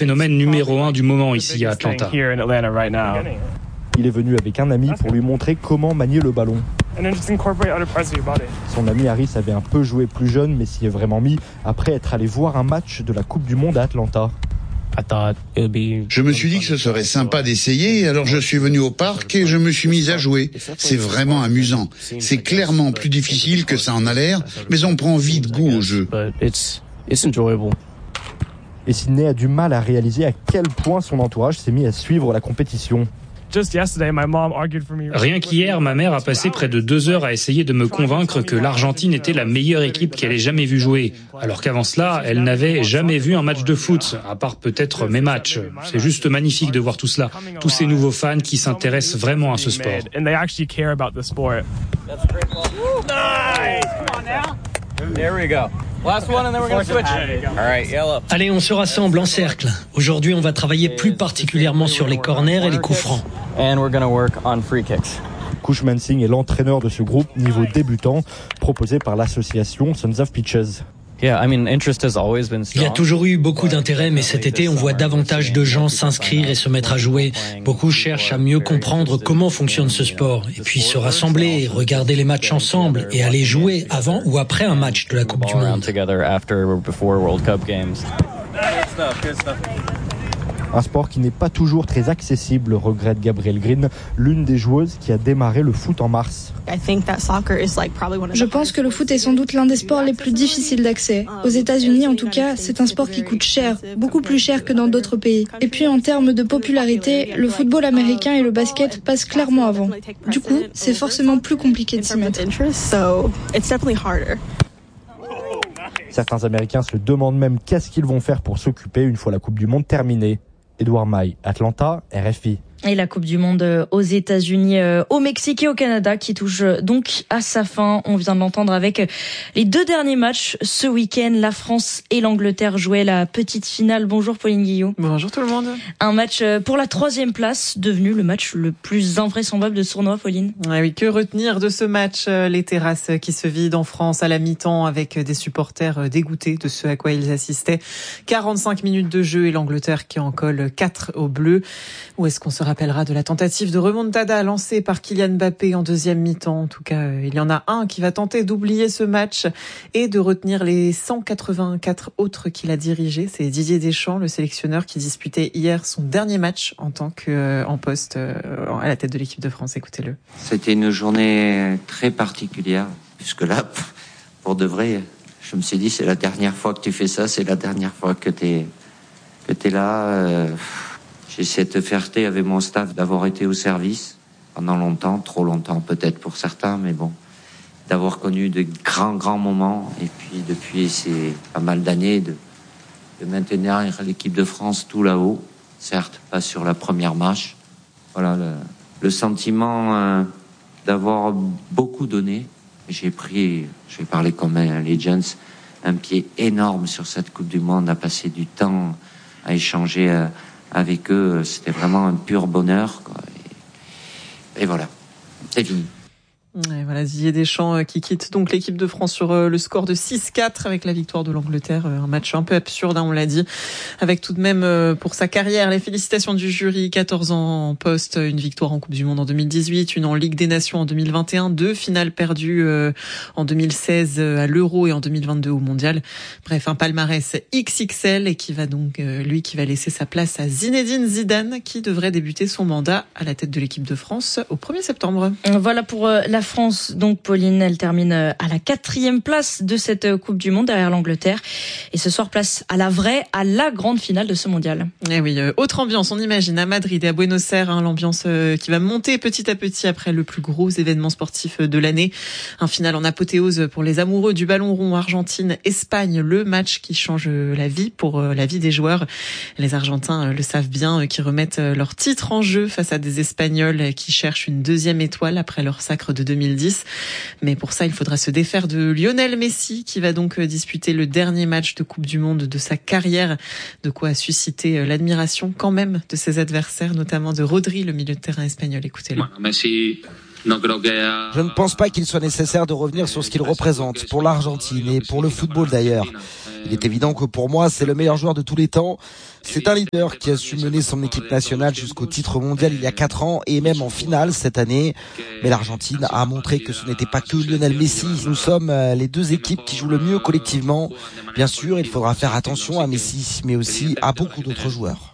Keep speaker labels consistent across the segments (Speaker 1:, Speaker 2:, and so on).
Speaker 1: phénomène numéro 1 du moment ici à Atlanta.
Speaker 2: Il est venu avec un ami pour lui montrer comment manier le ballon. Son ami Harris avait un peu joué plus jeune, mais s'y est vraiment mis après être allé voir un match de la Coupe du Monde à Atlanta.
Speaker 3: Je me suis dit que ce serait sympa d'essayer, alors je suis venu au parc et je me suis mis à jouer. C'est vraiment amusant. C'est clairement plus difficile que ça en a l'air, mais on prend vite goût au jeu.
Speaker 2: Et Sydney a du mal à réaliser à quel point son entourage s'est mis à suivre la compétition.
Speaker 1: Rien qu'hier, ma mère a passé près de 2 heures à essayer de me convaincre que l'Argentine était la meilleure équipe qu'elle ait jamais vue jouer. Alors qu'avant cela, elle n'avait jamais vu un match de foot, à part peut-être mes matchs. C'est juste magnifique de voir tout cela. Tous ces nouveaux fans qui s'intéressent vraiment à ce sport.
Speaker 4: Allez, on se rassemble en cercle. Aujourd'hui, on va travailler plus particulièrement sur les corners et les coups francs.
Speaker 2: Cushman Singh est l'entraîneur de ce groupe niveau débutant proposé par l'association Sons of Pitches.
Speaker 4: Il y a toujours eu beaucoup d'intérêt, mais cet été, on voit davantage de gens s'inscrire et se mettre à jouer. Beaucoup cherchent à mieux comprendre comment fonctionne ce sport, et puis se rassembler, regarder les matchs ensemble, et aller jouer avant ou après un match de la Coupe du Monde.
Speaker 2: Un sport qui n'est pas toujours très accessible, regrette Gabrielle Green, l'une des joueuses qui a démarré le foot en mars.
Speaker 5: Je pense que le foot est sans doute l'un des sports les plus difficiles d'accès. Aux États-Unis, en tout cas, c'est un sport qui coûte cher, beaucoup plus cher que dans d'autres pays. Et puis, en termes de popularité, le football américain et le basket passent clairement avant. Du coup, c'est forcément plus compliqué de s'y mettre.
Speaker 2: Certains Américains se demandent même qu'est-ce qu'ils vont faire pour s'occuper une fois la Coupe du Monde terminée. Édouard Maille, Atlanta, RFI.
Speaker 6: Et la Coupe du Monde aux États-Unis, au Mexique et au Canada qui touche donc à sa fin. On vient de l'entendre avec les 2 derniers matchs ce week-end. La France et l'Angleterre jouaient la petite finale. Bonjour Pauline Guillot.
Speaker 7: Bonjour tout le monde.
Speaker 6: Un match pour la 3e place, devenu le match le plus invraisemblable de ce tournoi, Pauline.
Speaker 7: Ah oui, que retenir de ce match? Les terrasses qui se vident en France à la mi-temps avec des supporters dégoûtés de ce à quoi ils assistaient. 45 minutes de jeu et l'Angleterre qui en colle 4 aux Bleus. Où est-ce qu'on se rappellera de la tentative de remontada lancée par Kylian Mbappé en 2e mi-temps. En tout cas, il y en a un qui va tenter d'oublier ce match et de retenir les 184 autres qu'il a dirigés. C'est Didier Deschamps, le sélectionneur, qui disputait hier son dernier match en tant qu'en poste à la tête de l'équipe de France. Écoutez-le.
Speaker 8: C'était une journée très particulière, puisque là, pour de vrai, je me suis dit, c'est la dernière fois que tu fais ça, c'est la dernière fois que t'es là. J'ai cette fierté avec mon staff d'avoir été au service pendant longtemps, trop longtemps peut-être pour certains, mais bon, d'avoir connu de grands moments. Et puis depuis c'est pas mal d'années de maintenir l'équipe de France tout là-haut, certes pas sur la première marche. Voilà le sentiment d'avoir beaucoup donné. J'ai pris, je vais parler comme un Legends, un pied énorme sur cette Coupe du Monde, à passer du temps à échanger avec eux, c'était vraiment un pur bonheur, quoi. Et voilà, c'est fini.
Speaker 7: Et voilà, Didier Deschamps qui quitte donc l'équipe de France sur le score de 6-4 avec la victoire de l'Angleterre. Un match un peu absurde, on l'a dit, avec tout de même pour sa carrière les félicitations du jury. 14 ans en poste, une victoire en Coupe du Monde en 2018, une en Ligue des Nations en 2021, 2 finales perdues en 2016 à l'Euro et en 2022 au Mondial. Bref, un palmarès XXL et qui va donc lui qui va laisser sa place à Zinedine Zidane qui devrait débuter son mandat à la tête de l'équipe de France au 1er septembre.
Speaker 6: Voilà pour la France, donc Pauline, elle termine à la 4e place de cette Coupe du Monde derrière l'Angleterre. Et ce soir, place à la grande finale de ce mondial.
Speaker 7: Et oui, autre ambiance, on imagine, à Madrid et à Buenos Aires, l'ambiance qui va monter petit à petit après le plus gros événement sportif de l'année. Un final en apothéose pour les amoureux du ballon rond Argentine-Espagne, le match qui change la vie pour la vie des joueurs. Les Argentins le savent bien, qui remettent leur titre en jeu face à des Espagnols qui cherchent une 2e étoile après leur sacre de 2010. Mais pour ça, il faudra se défaire de Lionel Messi qui va donc disputer le dernier match de Coupe du Monde de sa carrière. De quoi susciter l'admiration quand même de ses adversaires, notamment de Rodri, le milieu de terrain espagnol. Écoutez-le.
Speaker 9: Je ne pense pas qu'il soit nécessaire de revenir sur ce qu'il représente, pour l'Argentine et pour le football d'ailleurs. Il est évident que pour moi, c'est le meilleur joueur de tous les temps. C'est un leader qui a su mener son équipe nationale jusqu'au titre mondial il y a 4 ans et même en finale cette année. Mais l'Argentine a montré que ce n'était pas que Lionel Messi. Nous sommes les deux équipes qui jouent le mieux collectivement. Bien sûr, il faudra faire attention à Messi, mais aussi à beaucoup d'autres joueurs.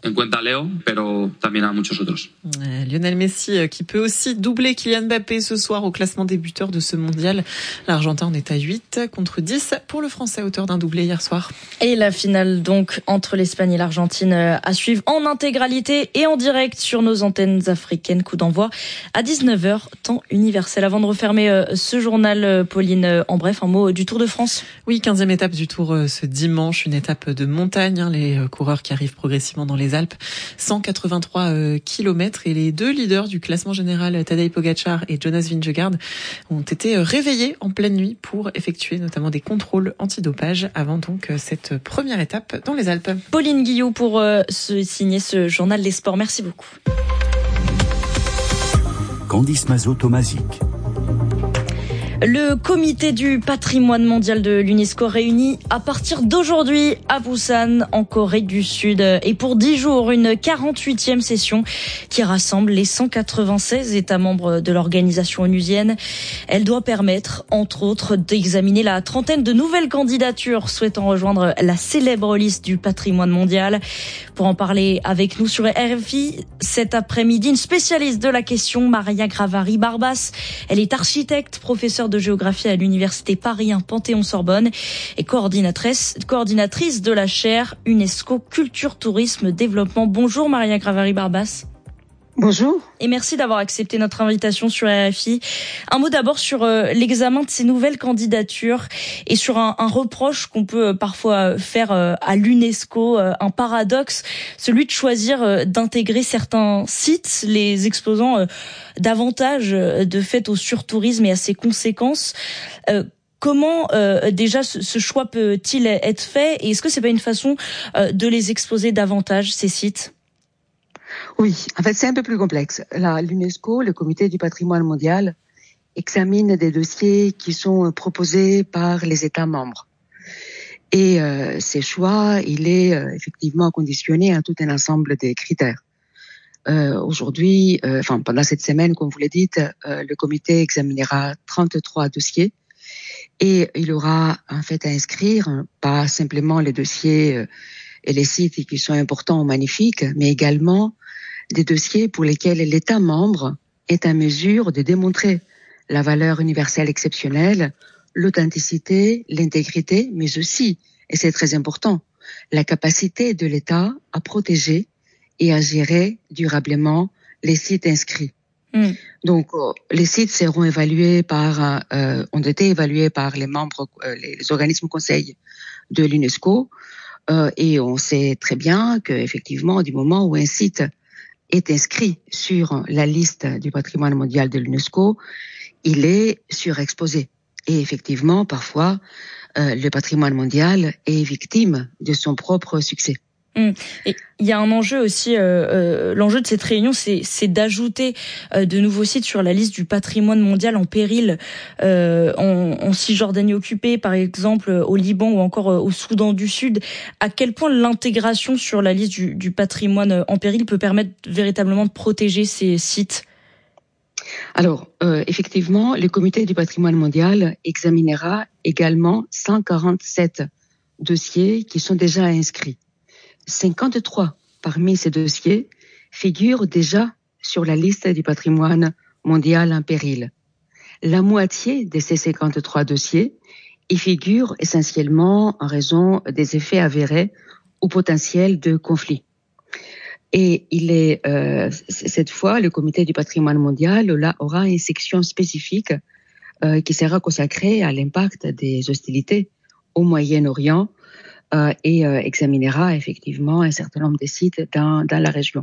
Speaker 7: Lionel Messi qui peut aussi doubler Kylian Mbappé ce soir au classement des buteurs de ce mondial. L'Argentin en est à 8 contre 10 pour le Français, auteur d'un doublé hier soir.
Speaker 6: Et la finale donc entre l'Espagne et l'Argentine à suivre en intégralité et en direct sur nos antennes africaines. Coup d'envoi à 19h, temps universel. Avant de refermer ce journal, Pauline, en bref, un mot du Tour de France.
Speaker 7: Oui, 15e étape du Tour ce dimanche, une étape de montagne, les coureurs qui arrivent progressivement dans les Alpes. 183 km et les deux leaders du classement général, Tadej Pogačar et Jonas Vingegaard, ont été réveillés en pleine nuit pour effectuer notamment des contrôles antidopage avant donc cette première étape dans les Alpes.
Speaker 6: Pauline Guillot pour signer ce journal des sports. Merci beaucoup.
Speaker 10: Candice Mazot-Tomazic.
Speaker 6: Le comité du patrimoine mondial de l'UNESCO réunit à partir d'aujourd'hui à Busan, en Corée du Sud. Et pour 10 jours, une 48e session qui rassemble les 196 États membres de l'organisation onusienne. Elle doit permettre, entre autres, d'examiner la trentaine de nouvelles candidatures souhaitant rejoindre la célèbre liste du patrimoine mondial. Pour en parler avec nous sur RFI, cet après-midi, une spécialiste de la question, Maria Gravari-Barbas. Elle est architecte, professeure de géographie à l'université Paris 1 Panthéon-Sorbonne et coordinatrice de la chaire UNESCO Culture, Tourisme, Développement. Bonjour Maria Gravari-Barbas.
Speaker 11: Bonjour.
Speaker 6: Et merci d'avoir accepté notre invitation sur RFI. Un mot d'abord sur l'examen de ces nouvelles candidatures et sur un reproche qu'on peut parfois faire à l'UNESCO, un paradoxe, celui de choisir d'intégrer certains sites, les exposant davantage de fait au surtourisme et à ses conséquences. Comment déjà ce choix peut-il être fait et est-ce que c'est pas une façon de les exposer davantage, ces sites ?
Speaker 11: Oui, en fait, c'est un peu plus complexe. Là, l'UNESCO, le Comité du patrimoine mondial, examine des dossiers qui sont proposés par les États membres. Et ces choix, il est effectivement conditionné à tout un ensemble de critères. Aujourd'hui, pendant cette semaine, comme vous le dites, le comité examinera 33 dossiers et il aura en fait à inscrire pas simplement les dossiers et les sites qui sont importants ou magnifiques, mais également des dossiers pour lesquels l'État membre est en mesure de démontrer la valeur universelle exceptionnelle, l'authenticité, l'intégrité, mais aussi, et c'est très important, la capacité de l'État à protéger et à gérer durablement les sites inscrits. Donc, les sites seront évalués ont été évalués par les membres, les organismes conseils de l'UNESCO, et on sait très bien qu'effectivement, du moment où un site est inscrit sur la liste du patrimoine mondial de l'UNESCO, il est surexposé. Et effectivement, parfois, le patrimoine mondial est victime de son propre succès.
Speaker 6: Et il y a un enjeu aussi, l'enjeu de cette réunion, c'est d'ajouter de nouveaux sites sur la liste du patrimoine mondial en péril en Cisjordanie occupée, par exemple au Liban ou encore au Soudan du Sud. À quel point l'intégration sur la liste du patrimoine en péril peut permettre véritablement de protéger ces sites ?
Speaker 11: Alors, effectivement, le Comité du patrimoine mondial examinera également 147 dossiers qui sont déjà inscrits. 53 parmi ces dossiers figurent déjà sur la liste du patrimoine mondial en péril. La moitié de ces 53 dossiers y figurent essentiellement en raison des effets avérés ou potentiels de conflits. Et cette fois, le Comité du patrimoine mondial aura une section spécifique qui sera consacrée à l'impact des hostilités au Moyen-Orient et examinera effectivement un certain nombre de sites dans la région.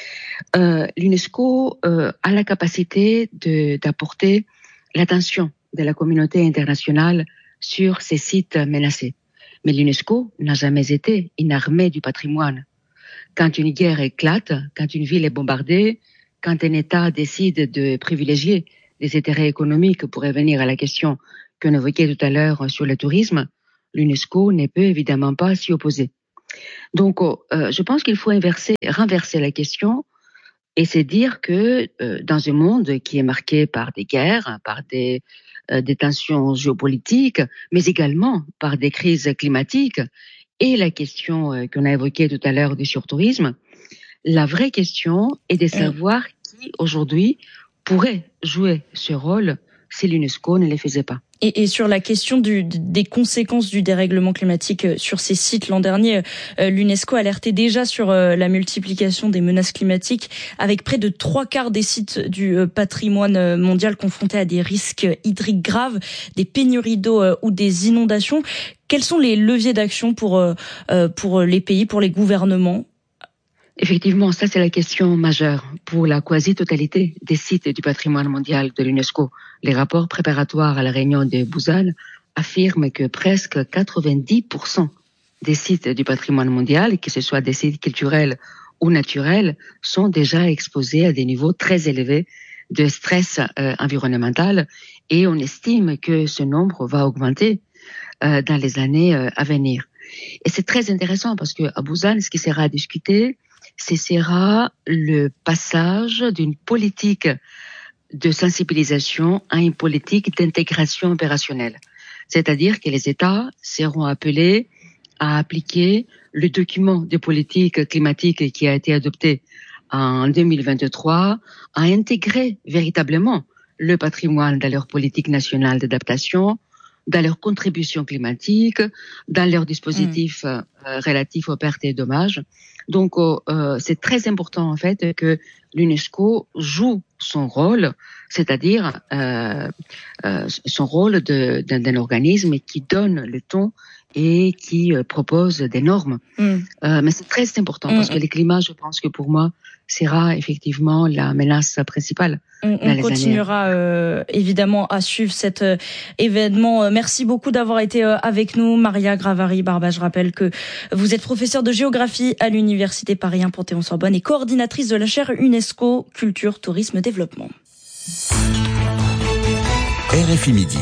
Speaker 11: L'UNESCO a la capacité d'apporter l'attention de la communauté internationale sur ces sites menacés. Mais l'UNESCO n'a jamais été une armée du patrimoine. Quand une guerre éclate, quand une ville est bombardée, quand un État décide de privilégier des intérêts économiques pour revenir à la question qu'on évoquait tout à l'heure sur le tourisme, l'UNESCO ne peut évidemment pas s'y opposer. Donc, je pense qu'il faut renverser la question et c'est dire que dans un monde qui est marqué par des guerres, par des tensions géopolitiques, mais également par des crises climatiques et la question qu'on a évoquée tout à l'heure du surtourisme, la vraie question est de savoir qui aujourd'hui pourrait jouer ce rôle si l'UNESCO ne le faisait pas.
Speaker 6: Et sur la question des conséquences du dérèglement climatique sur ces sites, l'an dernier, l'UNESCO alertait déjà sur la multiplication des menaces climatiques, avec près de 3/4 des sites du patrimoine mondial confrontés à des risques hydriques graves, des pénuries d'eau ou des inondations. Quels sont les leviers d'action pour les pays, pour les gouvernements ?
Speaker 11: Effectivement, ça c'est la question majeure pour la quasi-totalité des sites du patrimoine mondial de l'UNESCO. Les rapports préparatoires à la réunion de Busan affirment que presque 90% des sites du patrimoine mondial, que ce soit des sites culturels ou naturels, sont déjà exposés à des niveaux très élevés de stress environnemental et on estime que ce nombre va augmenter dans les années à venir. Et c'est très intéressant parce que à Busan, ce qui sera discuté, ce sera le passage d'une politique de sensibilisation à une politique d'intégration opérationnelle. C'est-à-dire que les États seront appelés à appliquer le document de politique climatique qui a été adopté en 2023, à intégrer véritablement le patrimoine dans leur politique nationale d'adaptation, dans leur contribution climatique, dans leurs dispositifs relatifs aux pertes et dommages. Donc, c'est très important en fait que l'UNESCO joue son rôle, c'est-à-dire son rôle d'un organisme qui donne le ton et qui propose des normes. Mais c'est très important parce que le climat, je pense que pour moi, sera effectivement la menace principale.
Speaker 6: On continuera évidemment à suivre cet événement. Merci beaucoup d'avoir été avec nous, Maria Gravari-Barba. Je rappelle que vous êtes professeure de géographie à l'Université Paris 1 Panthéon-Sorbonne et coordinatrice de la chaire UNESCO Culture, Tourisme, Développement.
Speaker 10: RFI Midi.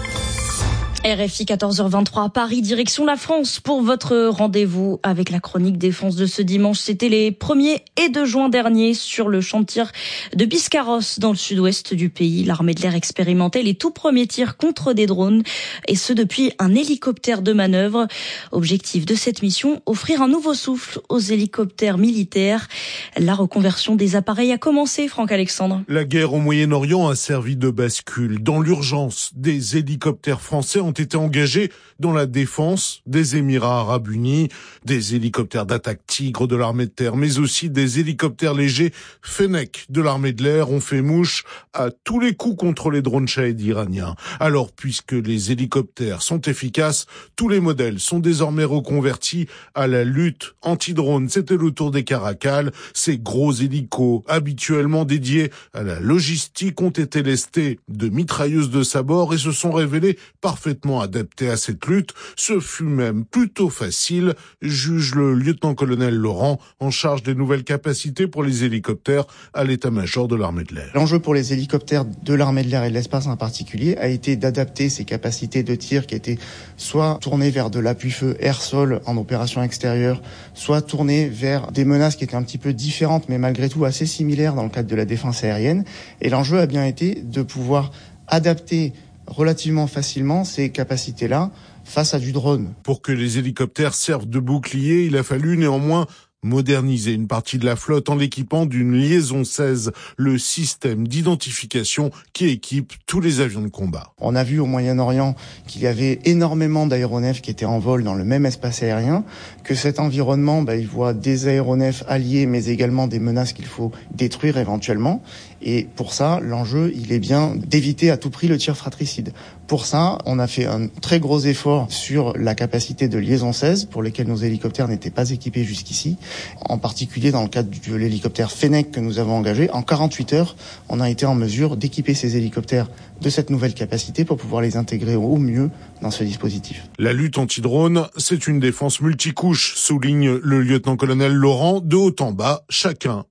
Speaker 6: RFI 14h23 à Paris, direction la France pour votre rendez-vous avec la chronique défense de ce dimanche. C'était les 1er et 2 juin dernier sur le champ de tir de Biscarrosse dans le sud-ouest du pays. L'armée de l'air expérimentait les tout premiers tirs contre des drones et ce depuis un hélicoptère de manœuvre. Objectif de cette mission, offrir un nouveau souffle aux hélicoptères militaires. La reconversion des appareils a commencé, Franck Alexandre.
Speaker 12: La guerre au Moyen-Orient a servi de bascule. Dans l'urgence, des hélicoptères français ont été engagés dans la défense des Émirats arabes unis, des hélicoptères d'attaque Tigre de l'armée de terre, mais aussi des hélicoptères légers Fennec de l'armée de l'air ont fait mouche à tous les coups contre les drones Shahed iraniens. Alors, puisque les hélicoptères sont efficaces, tous les modèles sont désormais reconvertis à la lutte anti-drone. C'était le tour des Caracal. Ces gros hélicos, habituellement dédiés à la logistique, ont été lestés de mitrailleuses de sabord et se sont révélés parfaitement adapté à cette lutte. Ce fut même plutôt facile, juge le lieutenant-colonel Laurent, en charge des nouvelles capacités pour les hélicoptères à l'état-major de l'armée de l'air.
Speaker 13: L'enjeu pour les hélicoptères de l'armée de l'air et de l'espace en particulier a été d'adapter ces capacités de tir qui étaient soit tournées vers de l'appui-feu air-sol en opération extérieure, soit tournées vers des menaces qui étaient un petit peu différentes mais malgré tout assez similaires dans le cadre de la défense aérienne. Et l'enjeu a bien été de pouvoir adapter relativement facilement ces capacités-là face à du drone.
Speaker 12: Pour que les hélicoptères servent de bouclier, il a fallu néanmoins moderniser une partie de la flotte en l'équipant d'une liaison 16, le système d'identification qui équipe tous les avions de combat.
Speaker 13: On a vu au Moyen-Orient qu'il y avait énormément d'aéronefs qui étaient en vol dans le même espace aérien, que cet environnement, il voit des aéronefs alliés, mais également des menaces qu'il faut détruire éventuellement. Et pour ça, l'enjeu, il est bien d'éviter à tout prix le tir fratricide. Pour ça, on a fait un très gros effort sur la capacité de liaison 16, pour lesquelles nos hélicoptères n'étaient pas équipés jusqu'ici. En particulier dans le cadre de l'hélicoptère Fennec que nous avons engagé, en 48 heures, on a été en mesure d'équiper ces hélicoptères de cette nouvelle capacité pour pouvoir les intégrer au mieux dans ce dispositif.
Speaker 12: La lutte anti-drone, c'est une défense multicouche, souligne le lieutenant-colonel Laurent. De haut en bas, chacun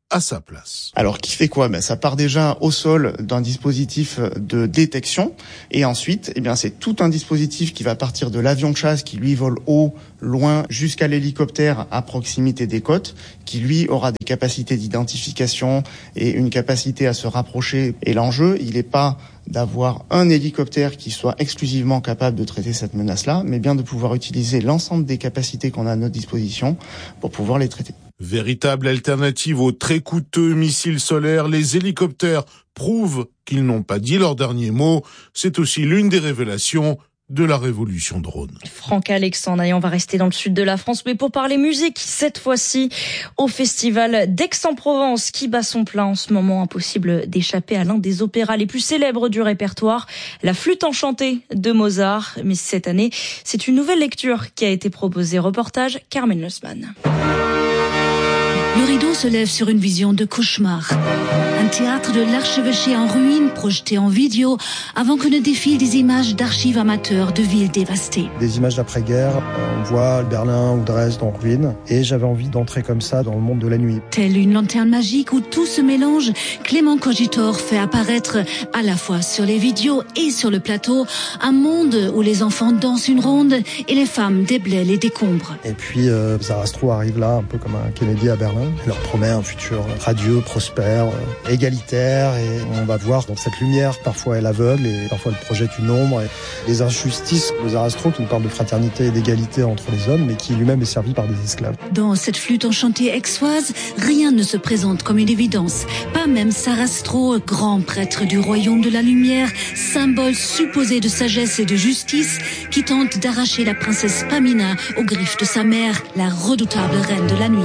Speaker 12: à sa place.
Speaker 13: Alors, qui fait quoi? Ça part déjà au sol d'un dispositif de détection, et ensuite, c'est tout un dispositif qui va partir de l'avion de chasse qui lui vole haut, loin, jusqu'à l'hélicoptère à proximité des côtes, qui lui aura des capacités d'identification et une capacité à se rapprocher. Et l'enjeu, il n'est pas d'avoir un hélicoptère qui soit exclusivement capable de traiter cette menace-là, mais bien de pouvoir utiliser l'ensemble des capacités qu'on a à notre disposition pour pouvoir les traiter.
Speaker 12: Véritable alternative aux très coûteux missiles solaires, les hélicoptères prouvent qu'ils n'ont pas dit leur dernier mot. C'est aussi l'une des révélations de la révolution drone.
Speaker 6: Franck Alexandre, et on va rester dans le sud de la France, mais pour parler musique, cette fois-ci au festival d'Aix-en-Provence qui bat son plein en ce moment. Impossible d'échapper à l'un des opéras les plus célèbres du répertoire, la Flûte enchantée de Mozart. Mais cette année, c'est une nouvelle lecture qui a été proposée. Reportage Carmen Lussmann.
Speaker 14: Le rideau se lève sur une vision de cauchemar. Un théâtre de l'archevêché en ruine projeté en vidéo avant que ne défilent des images d'archives amateurs de villes dévastées.
Speaker 2: Des images d'après-guerre, on voit Berlin ou Dresde en ruine, et j'avais envie d'entrer comme ça dans le monde de la nuit.
Speaker 14: Telle une lanterne magique où tout se mélange, Clément Cogitor fait apparaître à la fois sur les vidéos et sur le plateau un monde où les enfants dansent une ronde et les femmes déblaient les décombres.
Speaker 2: Et puis Zarastro arrive là, un peu comme un Kennedy à Berlin. Il leur promet un futur radieux, prospère, égalitaire, et on va voir dans cette lumière, parfois elle aveugle et parfois elle projette une ombre, et les injustices de Zarastro qui nous parle de fraternité et d'égalité entre les hommes, mais qui lui-même est servi par des esclaves.
Speaker 14: Dans cette flûte enchantée aixoise, rien ne se présente comme une évidence. Pas même Zarastro, grand prêtre du royaume de la lumière, symbole supposé de sagesse et de justice, qui tente d'arracher la princesse Pamina aux griffes de sa mère, la redoutable reine de la nuit.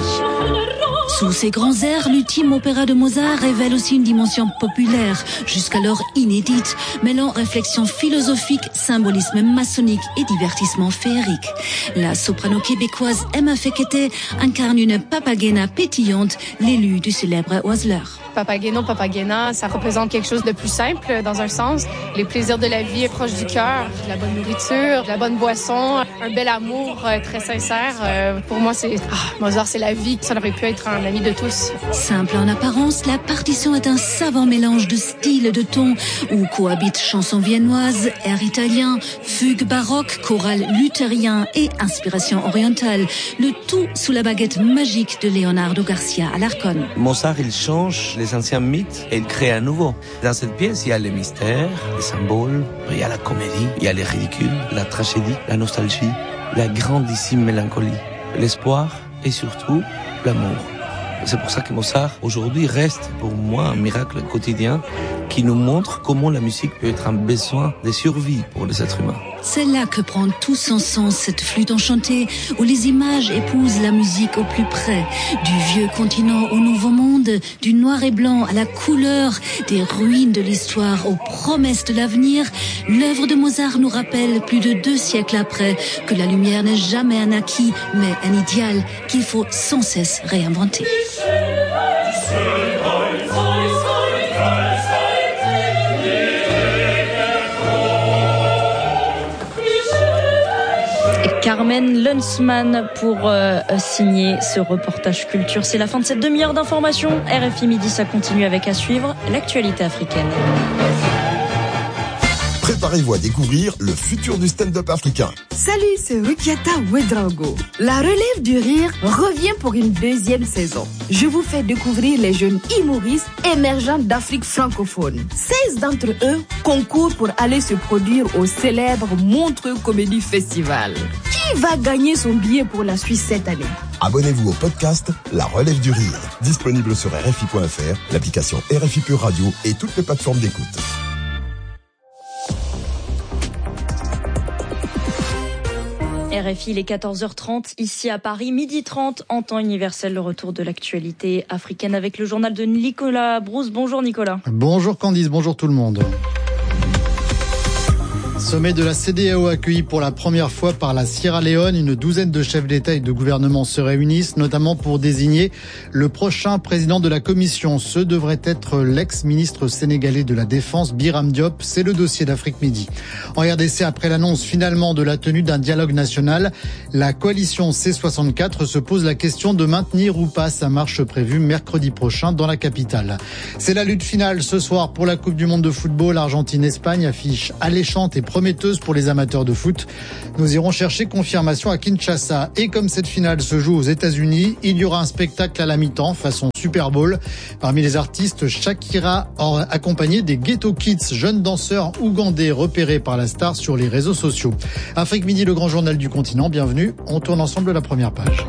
Speaker 14: Sous ces grands airs, l'ultime opéra de Mozart révèle aussi une dimension populaire, jusqu'alors inédite, mêlant réflexion philosophique, symbolisme maçonnique et divertissement féerique. La soprano québécoise Emma Fekete incarne une papagena pétillante, l'élue du célèbre oiseleur.
Speaker 15: Papageno, papagena, ça représente quelque chose de plus simple dans un sens. Les plaisirs de la vie est proche du cœur, la bonne nourriture, la bonne boisson, un bel amour très sincère. Pour moi, Mozart, c'est la vie. Ça aurait pu être un ami de tous.
Speaker 14: Simple en apparence, la partition est un savant mélange de styles et de tons où cohabitent chansons viennoises, air italien, fugue baroque, chorale luthérien et inspiration orientale. Le tout sous la baguette magique de Leonardo Garcia Alarcón.
Speaker 16: Mozart, il change les anciens mythes et il crée un nouveau. Dans cette pièce, il y a les mystères, les symboles, il y a la comédie, il y a les ridicules, la tragédie, la nostalgie, la grandissime mélancolie, l'espoir et surtout l'amour. C'est pour ça que Mozart, aujourd'hui, reste pour moi un miracle quotidien qui nous montre comment la musique peut être un besoin de survie pour les êtres humains.
Speaker 14: C'est là que prend tout son sens cette flûte enchantée, où les images épousent la musique au plus près. Du vieux continent au nouveau monde, du noir et blanc à la couleur, des ruines de l'histoire aux promesses de l'avenir, l'œuvre de Mozart nous rappelle plus de 2 siècles après que la lumière n'est jamais un acquis, mais un idéal qu'il faut sans cesse réinventer.
Speaker 6: Carmen Lussmann pour signer ce reportage culture. C'est la fin de cette demi-heure d'information. RFI Midi, ça continue avec à suivre l'actualité africaine.
Speaker 17: Préparez-vous à découvrir le futur du stand-up africain.
Speaker 18: Salut, c'est Rukiata Ouedraogo. La relève du rire revient pour une 2e saison. Je vous fais découvrir les jeunes humoristes émergents d'Afrique francophone. 16 d'entre eux concourent pour aller se produire au célèbre Montreux Comedy Festival. Qui va gagner son billet pour la Suisse cette année?
Speaker 17: Abonnez-vous au podcast La Relève du Rire, disponible sur RFI.fr, l'application RFI Pure Radio et toutes les plateformes d'écoute.
Speaker 6: RFI, il est 14h30, ici à Paris, 12h30 en temps universel, le retour de l'actualité africaine avec le journal de Nicolas Brousse. Bonjour Nicolas.
Speaker 19: Bonjour Candice, bonjour tout le monde. Sommet de la CEDEAO accueilli pour la première fois par la Sierra Leone. Une douzaine de chefs d'État et de gouvernement se réunissent, notamment pour désigner le prochain président de la Commission. Ce devrait être l'ex-ministre sénégalais de la Défense, Biram Diop. C'est le dossier d'Afrique Midi. En RDC, après l'annonce finalement de la tenue d'un dialogue national, la coalition C64 se pose la question de maintenir ou pas sa marche prévue mercredi prochain dans la capitale. C'est la lutte finale ce soir pour la Coupe du Monde de football. Argentine-Espagne, affiche alléchante et prometteuse pour les amateurs de foot. Nous irons chercher confirmation à Kinshasa. Et comme cette finale se joue aux États-Unis, il y aura un spectacle à la mi-temps façon Super Bowl. Parmi les artistes, Shakira accompagnée des Ghetto Kids, jeunes danseurs ougandais repérés par la star sur les réseaux sociaux. Afrique Midi, le grand journal du continent. Bienvenue. On tourne ensemble la première page.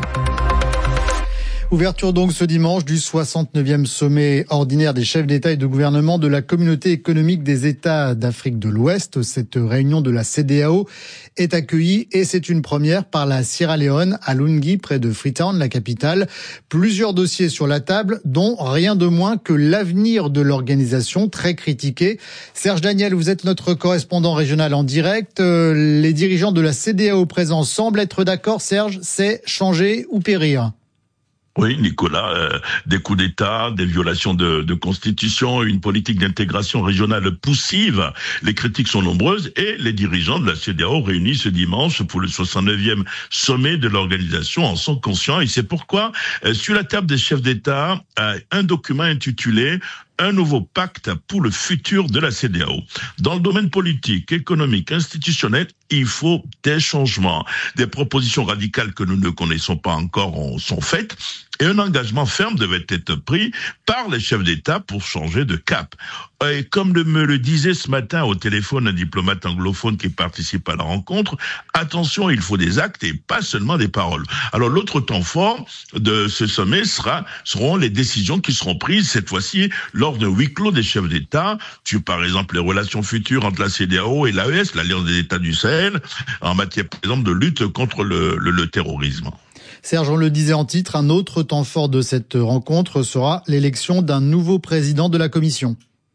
Speaker 19: Ouverture donc ce dimanche du 69e sommet ordinaire des chefs d'État et de gouvernement de la Communauté économique des États d'Afrique de l'Ouest. Cette réunion de la CEDEAO est accueillie et c'est une première par la Sierra Leone à Lungi, près de Freetown, la capitale. Plusieurs dossiers sur la table, dont rien de moins que l'avenir de l'organisation, très critiqué. Serge Daniel, vous êtes notre correspondant régional en direct. Les dirigeants de la CEDEAO présents semblent être d'accord. Serge, c'est changer ou périr?
Speaker 20: Oui, Nicolas, des coups d'État, des violations de constitution, une politique d'intégration régionale poussive. Les critiques sont nombreuses et les dirigeants de la CEDEAO réunis ce dimanche pour le 69e sommet de l'organisation en sont conscients. Et c'est pourquoi, sur la table des chefs d'État, un document intitulé un nouveau pacte pour le futur de la CEDEAO. Dans le domaine politique, économique, institutionnel, il faut des changements. Des propositions radicales que nous ne connaissons pas encore sont faites et un engagement ferme devait être pris par les chefs d'État pour changer de cap. Et comme me le disait ce matin au téléphone un diplomate anglophone qui participe à la rencontre, attention, il faut des actes et pas seulement des paroles. Alors l'autre temps fort de ce sommet seront les décisions qui seront prises cette fois-ci lors de huis clos des chefs d'État, sur par exemple les relations futures entre la CEDEAO et l'AES, l'Alliance des États du Sahel, en matière par exemple de lutte contre le terrorisme.
Speaker 19: Serge, on le disait en titre, un autre temps fort de cette rencontre sera l'élection d'un nouveau président de la Commission.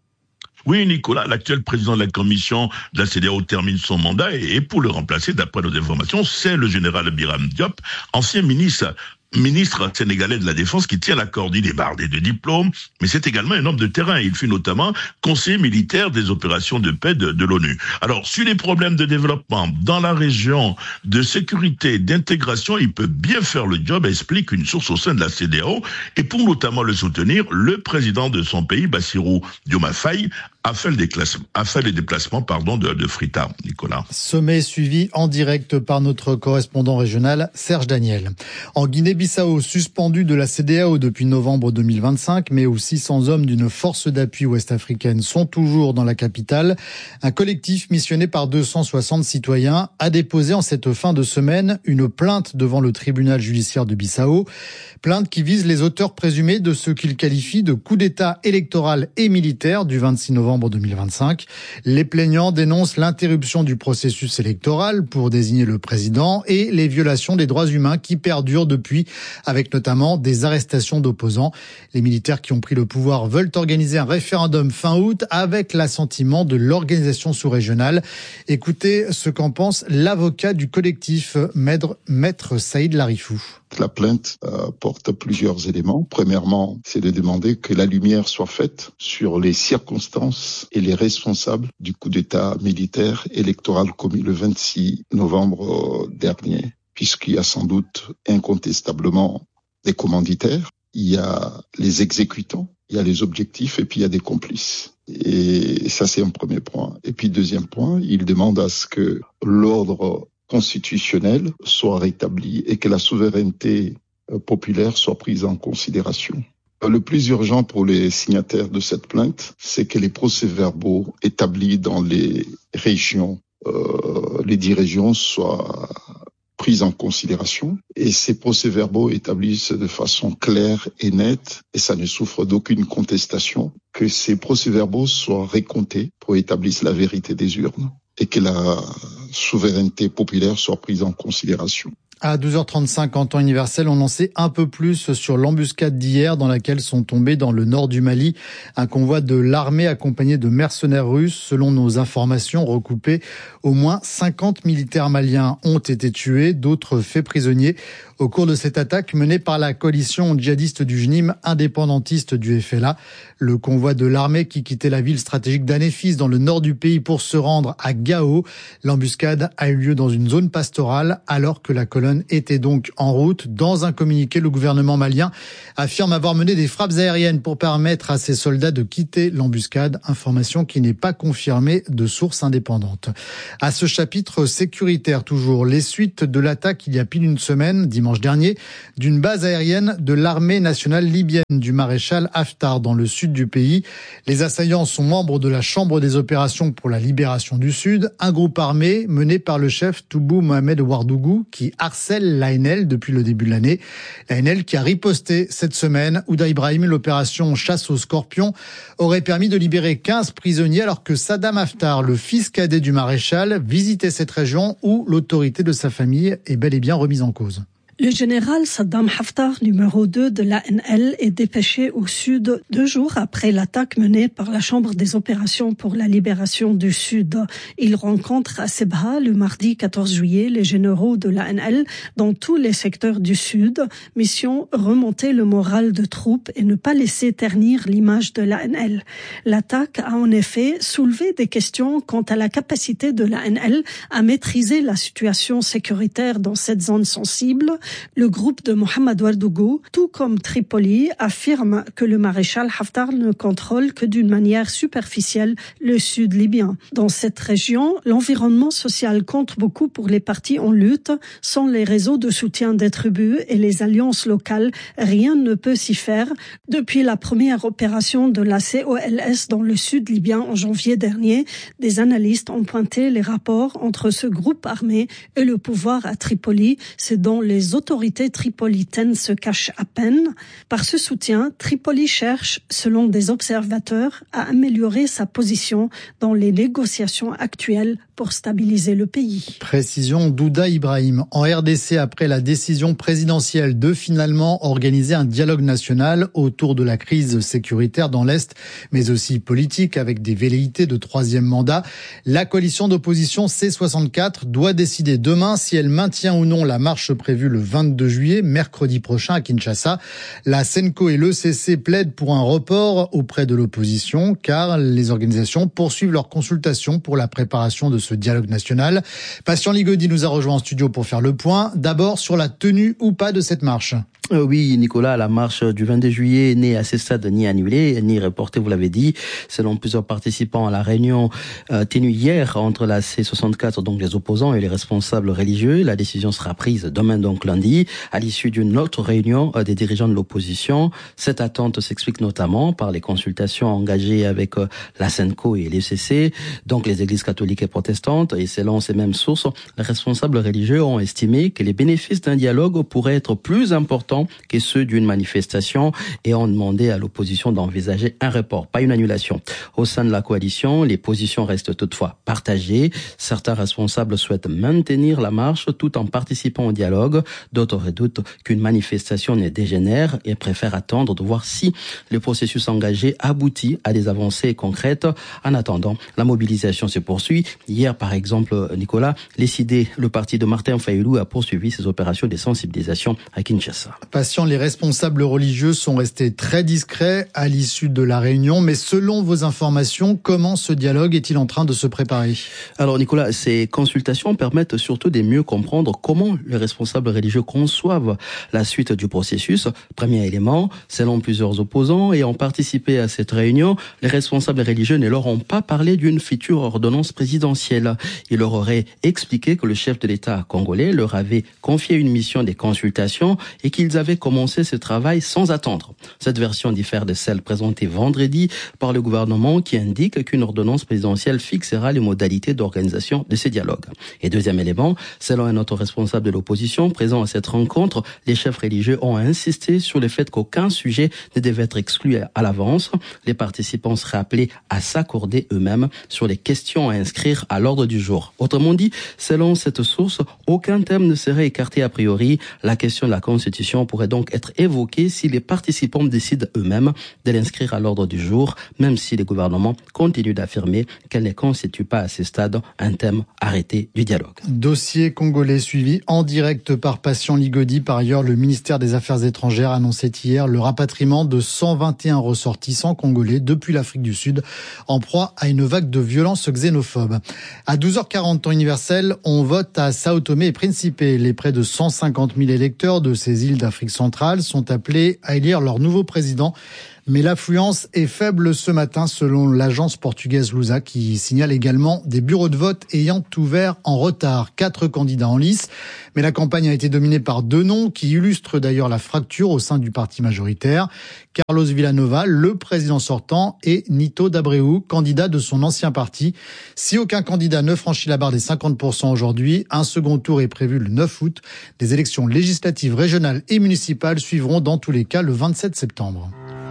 Speaker 20: Oui, Nicolas, l'actuel président de la commission de la CEDEAO termine son mandat et pour le remplacer, d'après nos informations, c'est le général Biram Diop, ancien ministre sénégalais de la Défense qui tient la corde. Il est bardé de diplômes, mais c'est également un homme de terrain. Il fut notamment conseiller militaire des opérations de paix de l'ONU. Alors, sur les problèmes de développement dans la région, de sécurité, d'intégration, il peut bien faire le job, explique une source au sein de la CEDEAO. Et pour notamment le soutenir, le président de son pays, Bassirou Diomaye Faye, a fait le déplacement de Freetown, Nicolas.
Speaker 19: Sommet suivi en direct par notre correspondant régional, Serge Daniel. En Guinée-Bissau, suspendu de la CEDEAO depuis novembre 2025, mais où 600 hommes d'une force d'appui ouest-africaine sont toujours dans la capitale. Un collectif missionné par 260 citoyens a déposé en cette fin de semaine une plainte devant le tribunal judiciaire de Bissau. Plainte qui vise les auteurs présumés de ce qu'il qualifie de coup d'État électoral et militaire du 26 novembre 2025. Les plaignants dénoncent l'interruption du processus électoral pour désigner le président et les violations des droits humains qui perdurent depuis, avec notamment des arrestations d'opposants. Les militaires qui ont pris le pouvoir veulent organiser un référendum fin août avec l'assentiment de l'organisation sous-régionale. Écoutez ce qu'en pense l'avocat du collectif, Maître Saïd Larifou.
Speaker 21: La plainte porte plusieurs éléments. Premièrement, c'est de demander que la lumière soit faite sur les circonstances et les responsables du coup d'État militaire électoral commis le 26 novembre dernier, puisqu'il y a sans doute incontestablement des commanditaires, il y a les exécutants, il y a les objectifs et puis il y a des complices. Et ça, c'est un premier point. Et puis deuxième point, il demande à ce que l'ordre constitutionnel soit rétabli et que la souveraineté populaire soit prise en considération. Le plus urgent pour les signataires de cette plainte, c'est que les procès-verbaux établis dans les régions, les 10 régions, soient pris en considération. Et ces procès-verbaux établissent de façon claire et nette, et ça ne souffre d'aucune contestation, que ces procès-verbaux soient récomptés pour établir la vérité des urnes et que la souveraineté populaire soit prise en considération.
Speaker 19: À 12h35 en temps universel, on en sait un peu plus sur l'embuscade d'hier dans laquelle sont tombés dans le nord du Mali un convoi de l'armée accompagné de mercenaires russes. Selon nos informations recoupées, au moins 50 militaires maliens ont été tués, d'autres faits prisonniers au cours de cette attaque menée par la coalition djihadiste du JNIM, indépendantiste du FLA. Le convoi de l'armée qui quittait la ville stratégique d'Anéfis dans le nord du pays pour se rendre à Gao. L'embuscade a eu lieu dans une zone pastorale alors que la colonne était donc en route. Dans un communiqué, le gouvernement malien affirme avoir mené des frappes aériennes pour permettre à ses soldats de quitter l'embuscade, information qui n'est pas confirmée de sources indépendantes. À ce chapitre sécuritaire toujours, les suites de l'attaque il y a pile une semaine, dimanche dernier, d'une base aérienne de l'armée nationale libyenne du maréchal Haftar dans le sud du pays. Les assaillants sont membres de la Chambre des opérations pour la libération du Sud, un groupe armé mené par le chef Toubou Mohamed Ouardougou qui harcèle l'ANL depuis le début de l'année. L'ANL qui a riposté cette semaine. Ouda Ibrahim, l'opération chasse aux scorpions aurait permis de libérer 15 prisonniers alors que Saddam Haftar, le fils cadet du maréchal, visitait cette région où l'autorité de sa famille est bel et bien remise en cause.
Speaker 3: Le général Saddam Haftar, numéro 2 de l'ANL, est dépêché au sud 2 jours après l'attaque menée par la Chambre des opérations pour la libération du Sud. Il rencontre à Sebha le mardi 14 juillet les généraux de l'ANL dans tous les secteurs du Sud. Mission, remonter le moral de troupes et ne pas laisser ternir l'image de l'ANL. L'attaque a en effet soulevé des questions quant à la capacité de l'ANL à maîtriser la situation sécuritaire dans cette zone sensible. Le groupe de Mohamed Ouardougou, tout comme Tripoli, affirme que le maréchal Haftar ne contrôle que d'une manière superficielle le sud libyen. Dans cette région, l'environnement social compte beaucoup pour les partis en lutte. Sans les réseaux de soutien des tribus et les alliances locales, rien ne peut s'y faire. Depuis la première opération de la COLS dans le sud libyen en janvier dernier, des analystes ont pointé les rapports entre ce groupe armé et le pouvoir à Tripoli. C'est dans les autorités tripolitaines se cachent à peine. Par ce soutien, Tripoli cherche, selon des observateurs, à améliorer sa position dans les négociations actuelles pour stabiliser le pays.
Speaker 19: Précision d'Ouda Ibrahim. En RDC, après la décision présidentielle de finalement organiser un dialogue national autour de la crise sécuritaire dans l'Est, mais aussi politique avec des velléités de 3e mandat, la coalition d'opposition C64 doit décider demain si elle maintient ou non la marche prévue le 22 juillet, mercredi prochain à Kinshasa. La Senco et l'ECC plaident pour un report auprès de l'opposition car les organisations poursuivent leurs consultations pour la préparation de ce dialogue national. Patient Ligodi nous a rejoint en studio pour faire le point. D'abord sur la tenue ou pas de cette marche.
Speaker 22: Oui, Nicolas, la marche du 22 juillet n'est à ce stade ni annulée, ni reportée, vous l'avez dit. Selon plusieurs participants à la réunion tenue hier entre la C64, donc les opposants et les responsables religieux, la décision sera prise demain, donc lundi, à l'issue d'une autre réunion des dirigeants de l'opposition. Cette attente s'explique notamment par les consultations engagées avec la Senco et l'ECC, donc les églises catholiques et protestantes. Et selon ces mêmes sources, les responsables religieux ont estimé que les bénéfices d'un dialogue pourraient être plus importants que ceux d'une manifestation et ont demandé à l'opposition d'envisager un report, pas une annulation. Au sein de la coalition, les positions restent toutefois partagées. Certains responsables souhaitent maintenir la marche tout en participant au dialogue. D'autres redoutent qu'une manifestation ne dégénère et préfèrent attendre de voir si le processus engagé aboutit à des avancées concrètes. En attendant, la mobilisation se poursuit. Hier, par exemple, Nicolas, le parti de Martin Fayulu a poursuivi ses opérations de sensibilisation à Kinshasa.
Speaker 19: Patient, les responsables religieux sont restés très discrets à l'issue de la réunion, mais selon vos informations, comment ce dialogue est-il en train de se préparer?
Speaker 22: Alors Nicolas, ces consultations permettent surtout de mieux comprendre comment les responsables religieux conçoivent la suite du processus. Premier élément, selon plusieurs opposants ayant participé à cette réunion, les responsables religieux ne leur ont pas parlé d'une future ordonnance présidentielle. Ils leur auraient expliqué que le chef de l'État congolais leur avait confié une mission de consultation et qu'ils avaient commencé ce travail sans attendre. Cette version diffère de celle présentée vendredi par le gouvernement qui indique qu'une ordonnance présidentielle fixera les modalités d'organisation de ces dialogues. Et deuxième élément, selon un autre responsable de l'opposition présent à cette rencontre, les chefs religieux ont insisté sur le fait qu'aucun sujet ne devait être exclu à l'avance. Les participants seraient appelés à s'accorder eux-mêmes sur les questions à inscrire à l'ordre du jour. Autrement dit, selon cette source, aucun thème ne serait écarté a priori. La question de la Constitution pourrait donc être évoquée si les participants décident eux-mêmes de l'inscrire à l'ordre du jour, même si les gouvernements continuent d'affirmer qu'elle ne constitue pas à ce stade un thème arrêté du dialogue.
Speaker 19: Dossier congolais suivi en direct par Patient Ligodi. Par ailleurs, le ministère des Affaires étrangères annonçait hier le rapatriement de 121 ressortissants congolais depuis l'Afrique du Sud, en proie à une vague de violences xénophobes. À 12h40 temps universel, on vote à Sao Tomé et Principe. Les près de 150 000 électeurs de ces îles d'Afrique centrale sont appelés à élire leur nouveau président. Mais l'affluence est faible ce matin selon l'agence portugaise Lusa qui signale également des bureaux de vote ayant ouvert en retard. 4 candidats en lice. Mais la campagne a été dominée par 2 noms qui illustrent d'ailleurs la fracture au sein du parti majoritaire. Carlos Villanova, le président sortant, et Nito d'Abreu, candidat de son ancien parti. Si aucun candidat ne franchit la barre des 50% aujourd'hui, un second tour est prévu le 9 août. Des élections législatives, régionales et municipales suivront dans tous les cas le 27 septembre.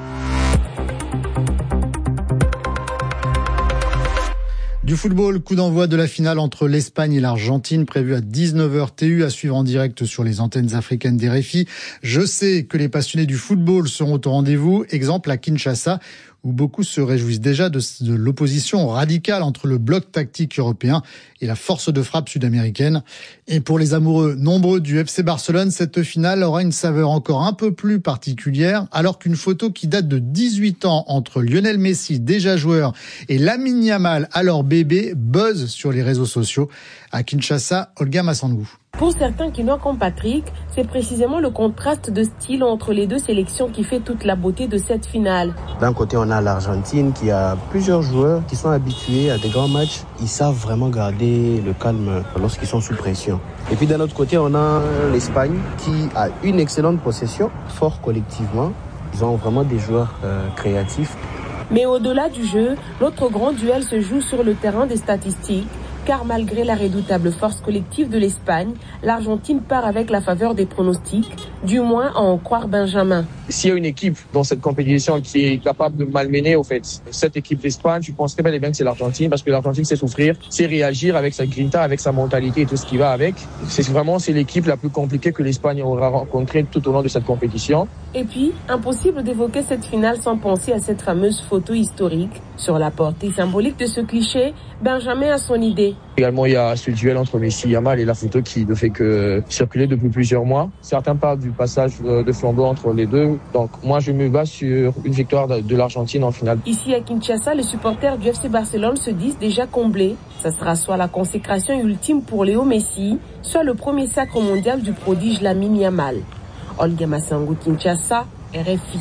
Speaker 19: Du football, coup d'envoi de la finale entre l'Espagne et l'Argentine, prévue à 19h TU, à suivre en direct sur les antennes africaines d'RFI. Je sais que les passionnés du football seront au rendez-vous. Exemple à Kinshasa, où beaucoup se réjouissent déjà de l'opposition radicale entre le bloc tactique européen et la force de frappe sud-américaine. Et pour les amoureux nombreux du FC Barcelone, cette finale aura une saveur encore un peu plus particulière, alors qu'une photo qui date de 18 ans entre Lionel Messi, déjà joueur, et Lamine Yamal, alors bébé, buzz sur les réseaux sociaux. À Kinshasa, Olga Massangou.
Speaker 1: Pour certains Quinois comme Patrick, c'est précisément le contraste de style entre les deux sélections qui fait toute la beauté de cette finale.
Speaker 4: D'un côté, on a l'Argentine qui a plusieurs joueurs qui sont habitués à des grands matchs. Ils savent vraiment garder le calme lorsqu'ils sont sous pression. Et puis d'un autre côté, on a l'Espagne qui a une excellente possession, fort collectivement. Ils ont vraiment des joueurs créatifs.
Speaker 1: Mais au-delà du jeu, l'autre grand duel se joue sur le terrain des statistiques. Car malgré la redoutable force collective de l'Espagne, l'Argentine part avec la faveur des pronostics, du moins à en croire Benjamin.
Speaker 23: S'il y a une équipe dans cette compétition qui est capable de malmener, au fait, cette équipe d'Espagne, je pense très bien que c'est l'Argentine, parce que l'Argentine sait souffrir, sait réagir avec sa grinta, avec sa mentalité et tout ce qui va avec. C'est l'équipe la plus compliquée que l'Espagne aura rencontrée tout au long de cette compétition.
Speaker 1: Et puis, impossible d'évoquer cette finale sans penser à cette fameuse photo historique. Sur la portée symbolique de ce cliché, Benjamin a son idée.
Speaker 23: Également, il y a ce duel entre Messi et Yamal et la photo qui ne fait que circuler depuis plusieurs mois. Certains parlent du passage de flambeau entre les deux. Donc, moi, je me base sur une victoire de l'Argentine en finale.
Speaker 1: Ici à Kinshasa, les supporters du FC Barcelone se disent déjà comblés. Ça sera soit la consécration ultime pour Léo Messi, soit le premier sacre mondial du prodige Lamine Yamal. Olga Massangou, Kinshasa, RFI.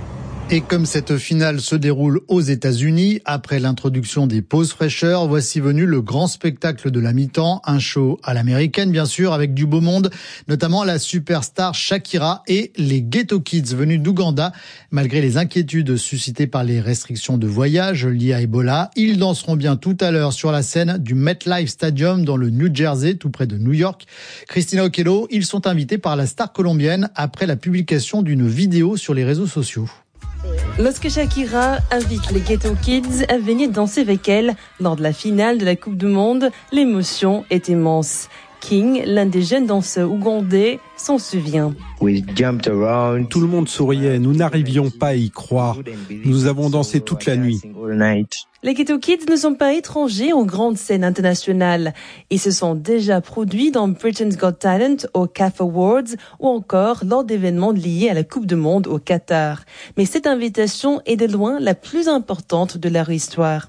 Speaker 19: Et comme cette finale se déroule aux États-Unis, après l'introduction des pauses fraîcheurs, voici venu le grand spectacle de la mi-temps, un show à l'américaine bien sûr, avec du beau monde, notamment la superstar Shakira et les Ghetto Kids venus d'Ouganda. Malgré les inquiétudes suscitées par les restrictions de voyage liées à Ebola, ils danseront bien tout à l'heure sur la scène du MetLife Stadium dans le New Jersey, tout près de New York. Christina Okello, ils sont invités par la star colombienne après la publication d'une vidéo sur les réseaux sociaux.
Speaker 24: Lorsque Shakira invite les Ghetto Kids à venir danser avec elle lors de la finale de la Coupe du Monde, l'émotion est immense. King, l'un des jeunes danseurs ougandais, s'en souvient.
Speaker 25: Tout le monde souriait, nous n'arrivions pas à y croire. Nous avons dansé toute la nuit.
Speaker 24: Les Ghetto Kids ne sont pas étrangers aux grandes scènes internationales. Ils se sont déjà produits dans Britain's Got Talent au CAF Awards ou encore lors d'événements liés à la Coupe du Monde au Qatar. Mais cette invitation est de loin la plus importante de leur histoire.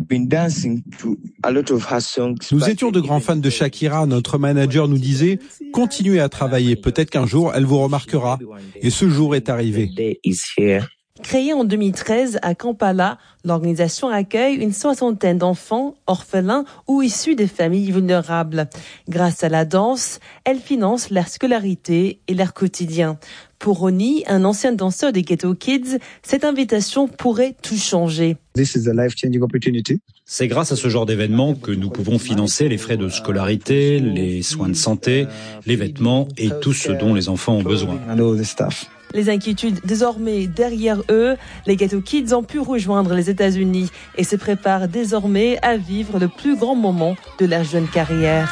Speaker 25: Nous étions de grands fans de Shakira. Notre manager nous disait « Continuez à travailler, peut-être qu'un jour elle vous remarquera ». Et ce jour est arrivé.
Speaker 24: Créée en 2013 à Kampala, l'organisation accueille une 60aine d'enfants, orphelins ou issus des familles vulnérables. Grâce à la danse, elle finance leur scolarité et leur quotidien. Pour Ronnie, un ancien danseur des Ghetto Kids, cette invitation pourrait tout changer.
Speaker 5: C'est grâce à ce genre d'événement que nous pouvons financer les frais de scolarité, les soins de santé, les vêtements et tout ce dont les enfants ont besoin.
Speaker 24: Les inquiétudes désormais derrière eux, les Ghetto Kids ont pu rejoindre les États-Unis et se préparent désormais à vivre le plus grand moment de leur jeune carrière.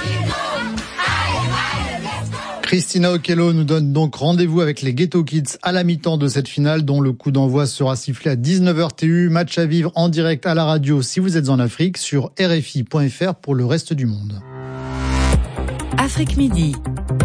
Speaker 19: Christina Okello nous donne donc rendez-vous avec les Ghetto Kids à la mi-temps de cette finale dont le coup d'envoi sera sifflé à 19h TU. Match à vivre en direct à la radio si vous êtes en Afrique sur RFI.fr pour le reste du monde.
Speaker 7: Afrique Midi.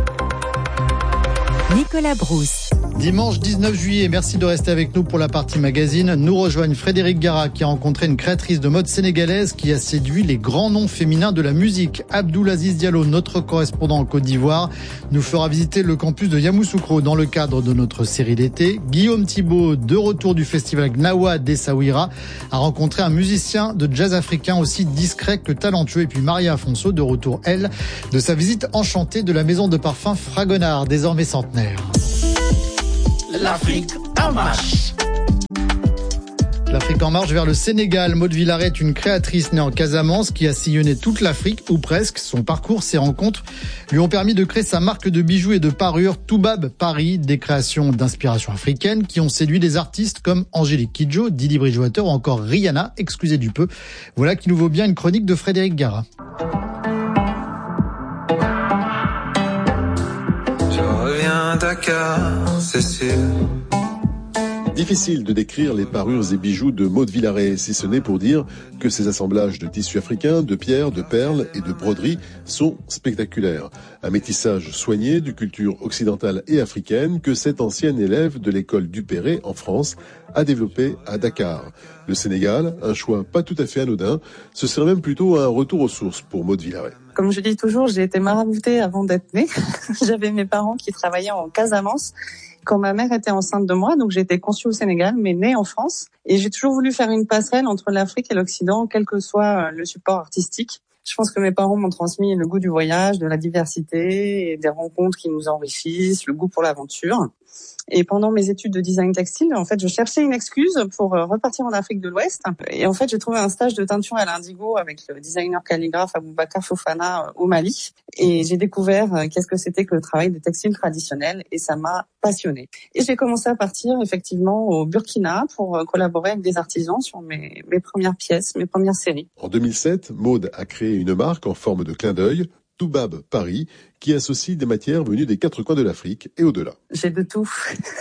Speaker 7: Nicolas Brousse.
Speaker 19: Dimanche 19 juillet, merci de rester avec nous pour la partie magazine. Nous rejoignent Frédéric Gara qui a rencontré une créatrice de mode sénégalaise qui a séduit les grands noms féminins de la musique. Abdoulaziz Diallo, notre correspondant en Côte d'Ivoire, nous fera visiter le campus de Yamoussoukro dans le cadre de notre série d'été. Guillaume Thibault, de retour du festival Gnawa d'Essaouira, a rencontré un musicien de jazz africain aussi discret que talentueux. Et puis Maria Afonso, de retour, elle, de sa visite enchantée de la maison de parfum Fragonard, désormais centenaire.
Speaker 8: L'Afrique en marche.
Speaker 19: L'Afrique en marche vers le Sénégal. Maud Villaret est une créatrice née en Casamance qui a sillonné toute l'Afrique, ou presque. Son parcours, ses rencontres lui ont permis de créer sa marque de bijoux et de parures Toubab Paris, des créations d'inspiration africaine qui ont séduit des artistes comme Angélique Kidjo, Didi Bridgewater ou encore Rihanna, excusez du peu. Voilà qui nous vaut bien une chronique de Frédéric Gara.
Speaker 9: Je reviens à Dakar, c'est sûr.
Speaker 11: Difficile de décrire les parures et bijoux de Maud Villaret, si ce n'est pour dire que ces assemblages de tissus africains, de pierres, de perles et de broderies sont spectaculaires. Un métissage soigné de culture occidentale et africaine que cette ancienne élève de l'école Duperré en France a développé à Dakar. Le Sénégal, un choix pas tout à fait anodin, ce serait même plutôt un retour aux sources pour Maud Villaret.
Speaker 26: Comme je dis toujours, j'ai été maraboutée avant d'être née. J'avais mes parents qui travaillaient en Casamance quand ma mère était enceinte de moi, donc j'ai été conçue au Sénégal, mais née en France. Et j'ai toujours voulu faire une passerelle entre l'Afrique et l'Occident, quel que soit le support artistique. Je pense que mes parents m'ont transmis le goût du voyage, de la diversité, et des rencontres qui nous enrichissent, le goût pour l'aventure. Et pendant mes études de design textile, en fait, je cherchais une excuse pour repartir en Afrique de l'Ouest. Et en fait, j'ai trouvé un stage de teinture à l'indigo avec le designer calligraphe Aboubakar Fofana au Mali. Et j'ai découvert qu'est-ce que c'était que le travail des textiles traditionnels et ça m'a passionnée. Et j'ai commencé à partir effectivement au Burkina pour collaborer avec des artisans sur mes premières pièces, mes premières séries.
Speaker 11: En 2007, Maud a créé une marque en forme de clin d'œil, Toubab Paris, qui associe des matières venues des quatre coins de l'Afrique et au-delà.
Speaker 26: J'ai de tout.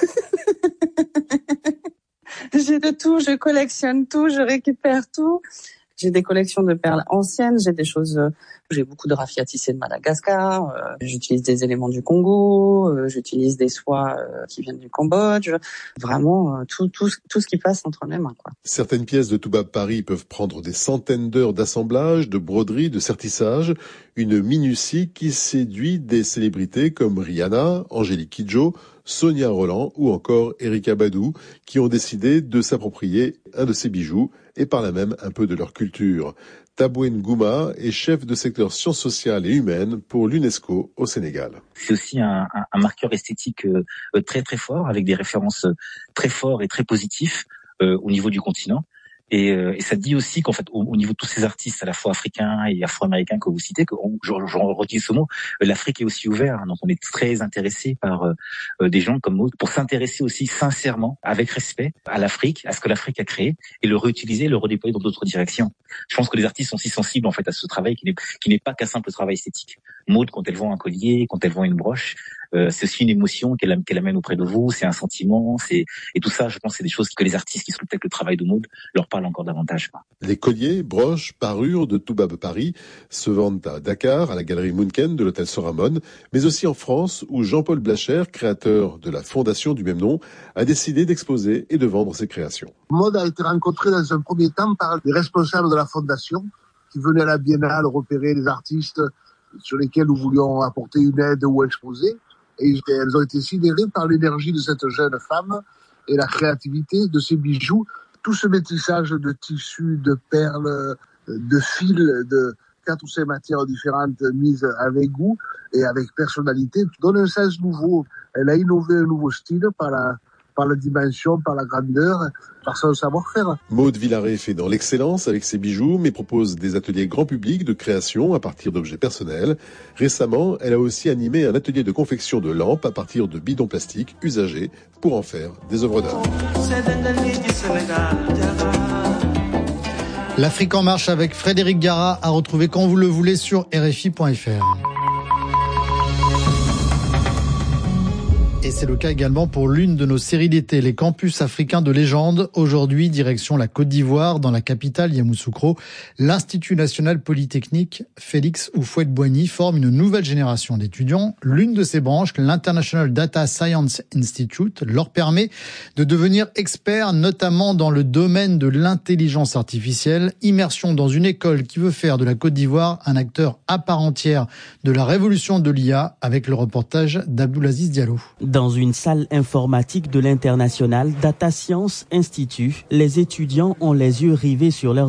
Speaker 26: J'ai de tout, je collectionne tout, je récupère tout. J'ai des collections de perles anciennes, j'ai des choses, j'ai beaucoup de raffia tissé de Madagascar, j'utilise des éléments du Congo, j'utilise des soies qui viennent du Cambodge, vraiment tout ce qui passe entre mes mains, quoi.
Speaker 11: Certaines pièces de Toubab Paris peuvent prendre des centaines d'heures d'assemblage, de broderie, de sertissage, une minutie qui séduit des célébrités comme Rihanna, Angélique Kidjo, Sonia Roland ou encore Erykah Badu qui ont décidé de s'approprier un de ces bijoux et par là même un peu de leur culture. Taboué Ngouma est chef de secteur sciences sociales et humaines pour l'UNESCO au Sénégal.
Speaker 27: C'est aussi un marqueur esthétique très très fort avec des références très forts et très positifs au niveau du continent. Et ça dit aussi qu'en fait, au niveau de tous ces artistes, à la fois africains et afro-américains que vous citez, que je redis ce mot, l'Afrique est aussi ouverte. Donc, on est très intéressé par des gens comme Maud pour s'intéresser aussi sincèrement, avec respect, à l'Afrique, à ce que l'Afrique a créé, et le réutiliser, le redéployer dans d'autres directions. Je pense que les artistes sont si sensibles en fait à ce travail qui n'est pas qu'un simple travail esthétique. Maud, quand elle vend un collier, quand elle vend une broche, c'est aussi une émotion qu'elle amène auprès de vous, c'est un sentiment, et tout ça, je pense, c'est des choses que les artistes qui scrutent le travail de Maud leur parlent encore davantage.
Speaker 11: Les colliers, broches, parures de Toubab Paris se vendent à Dakar, à la galerie Munken de l'hôtel Soramon, mais aussi en France, où Jean-Paul Blacher, créateur de la fondation du même nom, a décidé d'exposer et de vendre ses créations.
Speaker 28: Maud a été rencontrée dans un premier temps par les responsables de la fondation qui venaient à la Biennale repérer les artistes sur lesquels nous voulions apporter une aide ou exposer. Et elles ont été sidérées par l'énergie de cette jeune femme et la créativité de ces bijoux. Tout ce métissage de tissus, de perles, de fils, de 4 ou 5 matières différentes mises avec goût et avec personnalité donne un sens nouveau. Elle a innové un nouveau style par par la dimension, par la grandeur, par son savoir-faire.
Speaker 11: Maude Villaret fait dans l'excellence avec ses bijoux, mais propose des ateliers grand public de création à partir d'objets personnels. Récemment, elle a aussi animé un atelier de confection de lampes à partir de bidons plastiques usagés pour en faire des œuvres d'art.
Speaker 19: L'Afrique en marche avec Frédéric Gara à retrouver quand vous le voulez sur RFI.fr. Et c'est le cas également pour l'une de nos séries d'été, les campus africains de légende. Aujourd'hui, direction la Côte d'Ivoire, dans la capitale Yamoussoukro. L'Institut national polytechnique Félix Houphouët-Boigny forme une nouvelle génération d'étudiants. L'une de ses branches, l'International Data Science Institute, leur permet de devenir experts, notamment dans le domaine de l'intelligence artificielle. Immersion dans une école qui veut faire de la Côte d'Ivoire un acteur à part entière de la révolution de l'IA, avec le reportage d'Abdoulaziz Diallo.
Speaker 2: Dans une salle informatique de l'International Data Science Institute, les étudiants ont les yeux rivés sur leurs